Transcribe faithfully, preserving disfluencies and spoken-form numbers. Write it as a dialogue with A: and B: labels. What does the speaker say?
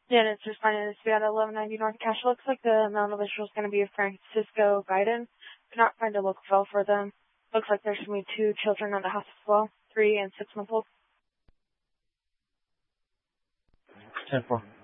A: Yeah, and it's responding to this. We at eleven ninety North Cache. Looks like the mental visual is going to be a Francisco Biden. Could not find a local file for them. Looks like there's going to be two children at the house as well, three and six months old.
B: ten four.